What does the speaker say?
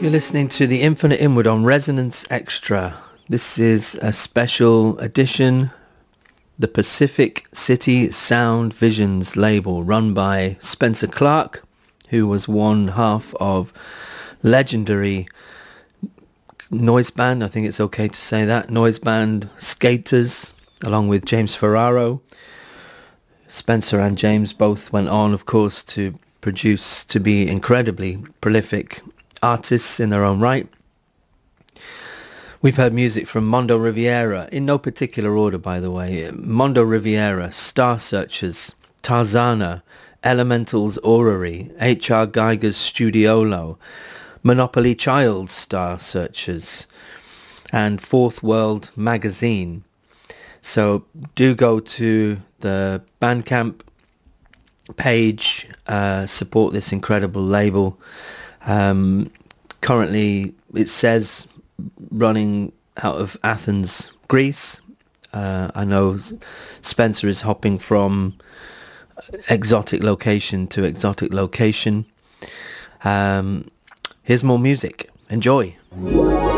You're listening to The Infinite Inward on Resonance Extra. This is a special edition, the Pacific City Sound Visions label run by Spencer Clark, who was one half of legendary noise band, I think it's okay to say that, noise band Skaters, along with James Ferraro. Spencer and James both went on, of course, to be incredibly prolific artists in their own right. We've heard music from Mondo Riviera, in no particular order, by the way. Mondo Riviera, Star Searchers, Tarzana, Elementals Orrery, H.R. Geiger's Studiolo, Monopoly Child Star Searchers, and Fourth World Magazine. So do go to the Bandcamp page, support this incredible label. Currently, it says running out of Athens, Greece. I know Spencer is hopping from exotic location to exotic location. Here's more music. Enjoy.